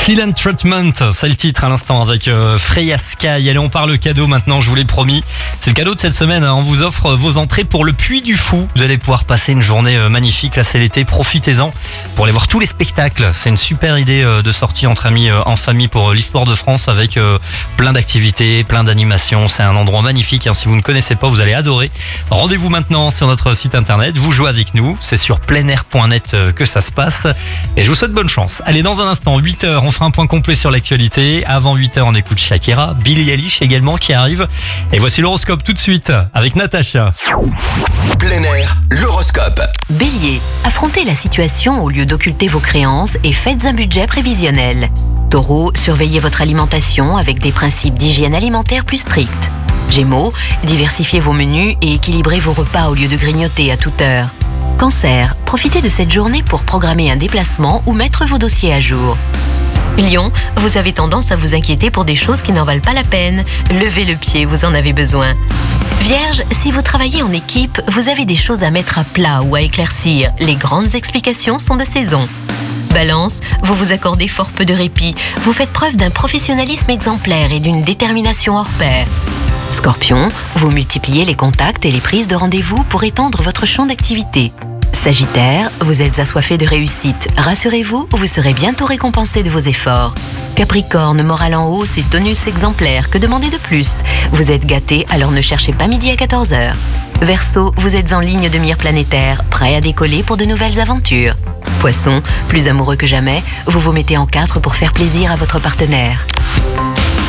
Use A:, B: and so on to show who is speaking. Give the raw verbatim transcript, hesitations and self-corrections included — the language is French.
A: Silent Treatment, c'est le titre à l'instant avec euh, Freya Sky. Allez, on parle cadeau maintenant, je vous l'ai promis. C'est le cadeau de cette semaine, hein. On vous offre vos entrées pour le Puy du Fou. Vous allez pouvoir passer une journée euh, magnifique, là c'est l'été, profitez-en pour aller voir tous les spectacles. C'est une super idée euh, de sortie entre amis, euh, en famille pour euh, l'histoire de France avec euh, plein d'activités, plein d'animations. C'est un endroit magnifique, hein. Si vous ne connaissez pas, vous allez adorer. Rendez-vous maintenant sur notre site internet, vous jouez avec nous. C'est sur pleinair point net euh, que ça se passe. Et je vous souhaite bonne chance. Allez, dans un instant, huit heures, on fera un point complet sur l'actualité. Avant huit heures, on écoute Shakira, Billie Eilish également qui arrive. Et voici l'horoscope tout de suite avec Natacha.
B: Plein air, l'horoscope.
C: Bélier, affrontez la situation au lieu d'occulter vos créances et faites un budget prévisionnel. Taureau, surveillez votre alimentation avec des principes d'hygiène alimentaire plus stricts. Gémeaux, diversifiez vos menus et équilibrez vos repas au lieu de grignoter à toute heure. Cancer, profitez de cette journée pour programmer un déplacement ou mettre vos dossiers à jour. Lion, vous avez tendance à vous inquiéter pour des choses qui n'en valent pas la peine. Levez le pied, vous en avez besoin. Vierge, si vous travaillez en équipe, vous avez des choses à mettre à plat ou à éclaircir. Les grandes explications sont de saison. Balance, vous vous accordez fort peu de répit. Vous faites preuve d'un professionnalisme exemplaire et d'une détermination hors pair. Scorpion, vous multipliez les contacts et les prises de rendez-vous pour étendre votre champ d'activité. Sagittaire, vous êtes assoiffé de réussite. Rassurez-vous, vous serez bientôt récompensé de vos efforts. Capricorne, morale en hausse et tonus exemplaire, que demander de plus? Vous êtes gâté, alors ne cherchez pas midi à quatorze heures. Verseau, vous êtes en ligne de mire planétaire, prêt à décoller pour de nouvelles aventures. Poisson, plus amoureux que jamais, vous vous mettez en quatre pour faire plaisir à votre partenaire.